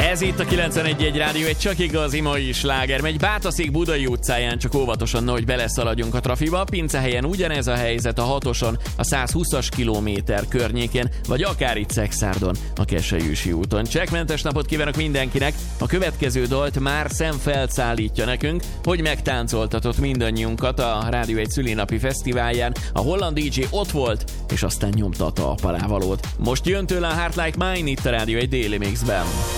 Ez itt a 91.1 Rádió, egy csak igazi mai sláger. Megy Bátaszék Budai utcáján, csak óvatosan, nehogy beleszaladjunk a trafiba. Pincehelyen ugyanez a helyzet, a 6-oson, a 120-as kilométer környékén, vagy akár itt Szekszárdon, a Kesselyűsi úton. Csekkmentes napot kívánok mindenkinek! A következő dalt már Szemfeld szállítja nekünk, hogy megtáncoltatott mindannyiunkat a Rádió egy szülinapi fesztiválján. A holland DJ ott volt, és aztán nyomta a talpalá valót. Most jön tőle a Heart Like Mine itt a Rádió egy déli mixben.